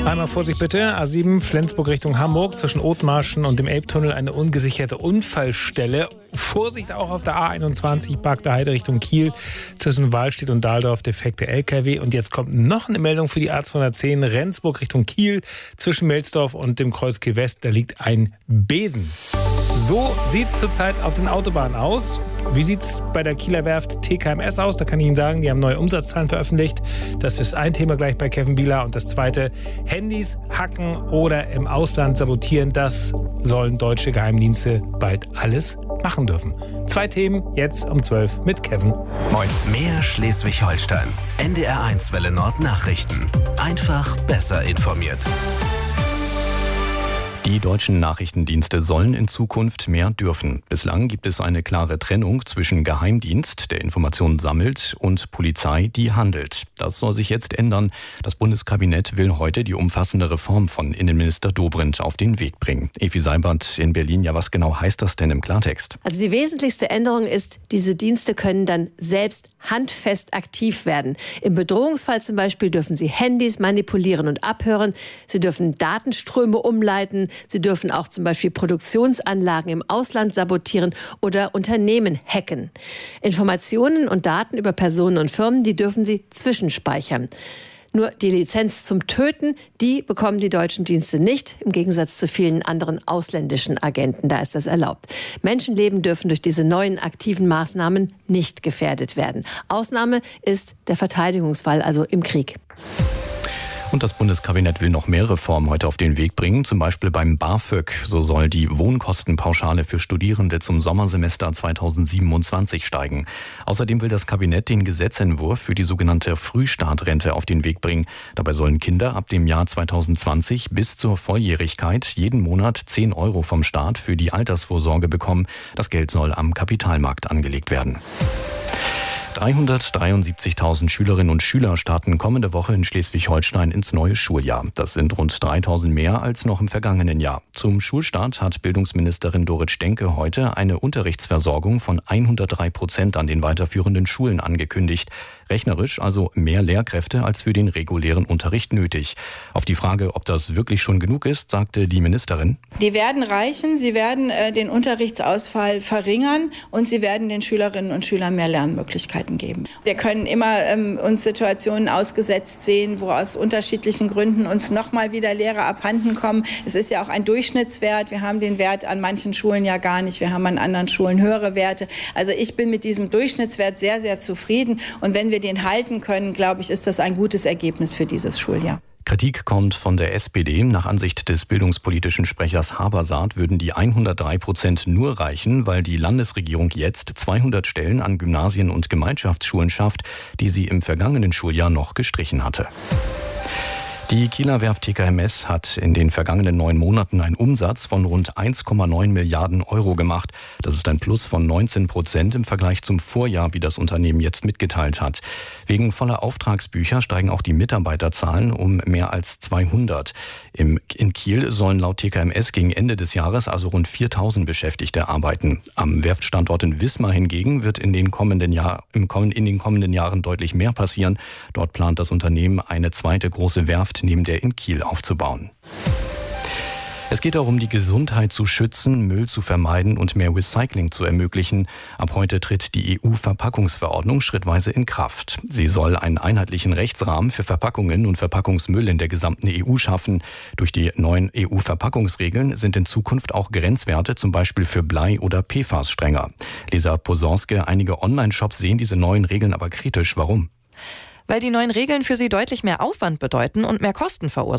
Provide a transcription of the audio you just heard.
Einmal Vorsicht bitte, A7 Flensburg Richtung Hamburg, zwischen Othmarschen und dem Elbtunnel eine ungesicherte Unfallstelle. Vorsicht auch auf der A21 Bargteheide Richtung Kiel, zwischen Wahlstedt und Dahldorf defekte LKW. Und jetzt kommt noch eine Meldung für die A210 Rendsburg Richtung Kiel, zwischen Melsdorf und dem Kreuz Kiel West, da liegt ein Besen. So sieht es zurzeit auf den Autobahnen aus. Wie sieht es bei der Kieler Werft TKMS aus? Da kann ich Ihnen sagen, die haben neue Umsatzzahlen veröffentlicht. Das ist ein Thema gleich bei Kevin Bieler. Und das zweite, Handys hacken oder im Ausland sabotieren, das sollen deutsche Geheimdienste bald alles machen dürfen. 2 Themen jetzt um 12 mit Kevin. Moin. Mehr Schleswig-Holstein. NDR1 Welle Nord Nachrichten. Einfach besser informiert. Die deutschen Nachrichtendienste sollen in Zukunft mehr dürfen. Bislang gibt es eine klare Trennung zwischen Geheimdienst, der Informationen sammelt, und Polizei, die handelt. Das soll sich jetzt ändern. Das Bundeskabinett will heute die umfassende Reform von Innenminister Dobrindt auf den Weg bringen. Evi Seibert in Berlin. Ja, was genau heißt das denn im Klartext? Also die wesentlichste Änderung ist, diese Dienste können dann selbst handfest aktiv werden. Im Bedrohungsfall zum Beispiel dürfen sie Handys manipulieren und abhören. Sie dürfen Datenströme umleiten. Sie dürfen auch zum Beispiel Produktionsanlagen im Ausland sabotieren oder Unternehmen hacken. Informationen und Daten über Personen und Firmen, die dürfen sie zwischenspeichern. Nur die Lizenz zum Töten, die bekommen die deutschen Dienste nicht, im Gegensatz zu vielen anderen ausländischen Agenten. Da ist das erlaubt. Menschenleben dürfen durch diese neuen aktiven Maßnahmen nicht gefährdet werden. Ausnahme ist der Verteidigungsfall, also im Krieg. Und das Bundeskabinett will noch mehr Reformen heute auf den Weg bringen, zum Beispiel beim BAföG. So soll die Wohnkostenpauschale für Studierende zum Sommersemester 2027 steigen. Außerdem will das Kabinett den Gesetzentwurf für die sogenannte Frühstartrente auf den Weg bringen. Dabei sollen Kinder ab dem Jahr 2020 bis zur Volljährigkeit jeden Monat 10 € vom Staat für die Altersvorsorge bekommen. Das Geld soll am Kapitalmarkt angelegt werden. 373.000 Schülerinnen und Schüler starten kommende Woche in Schleswig-Holstein ins neue Schuljahr. Das sind rund 3.000 mehr als noch im vergangenen Jahr. Zum Schulstart hat Bildungsministerin Dorit Stenke heute eine Unterrichtsversorgung von 103% an den weiterführenden Schulen angekündigt. Rechnerisch also mehr Lehrkräfte als für den regulären Unterricht nötig. Auf die Frage, ob das wirklich schon genug ist, sagte die Ministerin: Die werden reichen, sie werden den Unterrichtsausfall verringern und sie werden den Schülerinnen und Schülern mehr Lernmöglichkeiten geben. Wir können immer uns Situationen ausgesetzt sehen, wo aus unterschiedlichen Gründen uns nochmal wieder Lehrer abhanden kommen. Es ist ja auch ein Durchschnittswert. Wir haben den Wert an manchen Schulen ja gar nicht. Wir haben an anderen Schulen höhere Werte. Also ich bin mit diesem Durchschnittswert sehr, sehr zufrieden. Und wenn wir den halten können, glaube ich, ist das ein gutes Ergebnis für dieses Schuljahr. Kritik kommt von der SPD. Nach Ansicht des bildungspolitischen Sprechers Habersaat würden die 103% nur reichen, weil die Landesregierung jetzt 200 Stellen an Gymnasien und Gemeinschaftsschulen schafft, die sie im vergangenen Schuljahr noch gestrichen hatte. Die Kieler Werft TKMS hat in den vergangenen 9 Monaten einen Umsatz von rund 1,9 Milliarden € gemacht. Das ist ein Plus von 19% im Vergleich zum Vorjahr, wie das Unternehmen jetzt mitgeteilt hat. Wegen voller Auftragsbücher steigen auch die Mitarbeiterzahlen um mehr als 200. In Kiel sollen laut TKMS gegen Ende des Jahres also rund 4.000 Beschäftigte arbeiten. Am Werftstandort in Wismar hingegen wird in den kommenden Jahren deutlich mehr passieren. Dort plant das Unternehmen eine zweite große Werft neben der in Kiel aufzubauen. Es geht darum, die Gesundheit zu schützen, Müll zu vermeiden und mehr Recycling zu ermöglichen. Ab heute tritt die EU-Verpackungsverordnung schrittweise in Kraft. Sie soll einen einheitlichen Rechtsrahmen für Verpackungen und Verpackungsmüll in der gesamten EU schaffen. Durch die neuen EU-Verpackungsregeln sind in Zukunft auch Grenzwerte, zum Beispiel für Blei oder PFAS, strenger. Lisa Posonske, einige Online-Shops sehen diese neuen Regeln aber kritisch. Warum? Weil die neuen Regeln für sie deutlich mehr Aufwand bedeuten und mehr Kosten verursachen.